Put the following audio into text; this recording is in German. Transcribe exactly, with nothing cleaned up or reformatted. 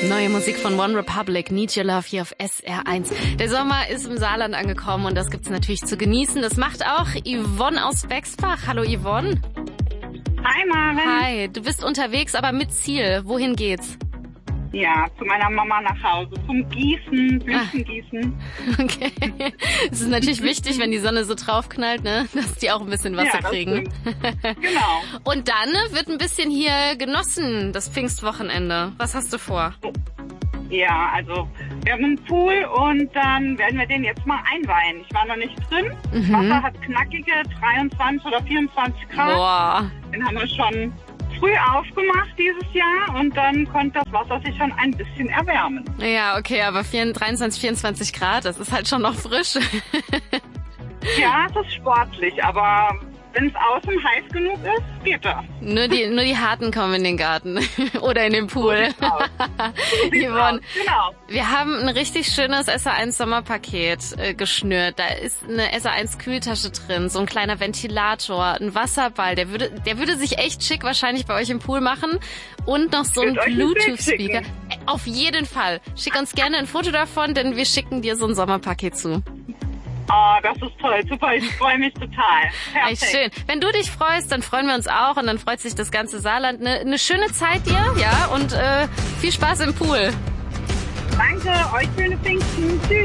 Neue Musik von One Republic, Need Your Love hier auf S R eins. Der Sommer ist im Saarland angekommen und das gibt's natürlich zu genießen. Das macht auch Yvonne aus Bexbach. Hallo Yvonne. Hi Maren. Hi, du bist unterwegs, aber mit Ziel. Wohin geht's? Ja, zu meiner Mama nach Hause, zum Gießen, Blütengießen. Ah. Okay. Es ist natürlich wichtig, wenn die Sonne so draufknallt, ne, dass die auch ein bisschen Wasser ja, kriegen. Genau. Und dann wird ein bisschen hier genossen, das Pfingstwochenende. Was hast du vor? Ja, also wir haben einen Pool und dann werden wir den jetzt mal einweihen. Ich war noch nicht drin. Das Mhm. Wasser hat knackige dreiundzwanzig oder vierundzwanzig Grad. Boah. Den haben wir schon früh aufgemacht dieses Jahr und dann konnte das Wasser sich schon ein bisschen erwärmen. Ja, okay, aber dreiundzwanzig, vierundzwanzig Grad, das ist halt schon noch frisch. Ja, es ist sportlich, aber wenn es außen heiß genug ist, geht das. Nur die, nur die Harten kommen in den Garten oder in den Pool. So sieht's Yvonne, aus. Genau. wir haben ein richtig schönes S R eins Sommerpaket äh, geschnürt. Da ist eine S R eins Kühltasche drin, so ein kleiner Ventilator, ein Wasserball. Der würde, der würde sich echt schick wahrscheinlich bei euch im Pool machen. Und noch so ein Ich würd euch ein Bild Bluetooth-Speaker. schicken. Äh, Auf jeden Fall. Schick uns gerne ein Foto davon, denn wir schicken dir so ein Sommerpaket zu. Oh, das ist toll. Super, ich freue mich total. Echt Perfekt. schön. Wenn du dich freust, dann freuen wir uns auch und dann freut sich das ganze Saarland. Eine, eine schöne Zeit dir, ja, und äh, viel Spaß im Pool. Danke, euch schöne Pfingsten. Tschüss.